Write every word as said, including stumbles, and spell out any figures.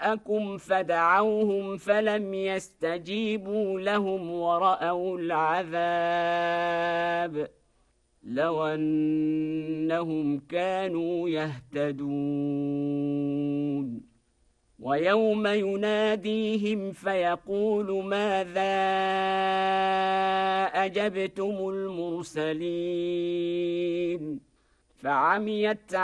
جاءكم فدعوهم فلم يستجيبوا لهم ورأوا العذاب لو أنهم كانوا يهتدون ويوم يناديهم فيقول ماذا أجبتم المرسلين فعميت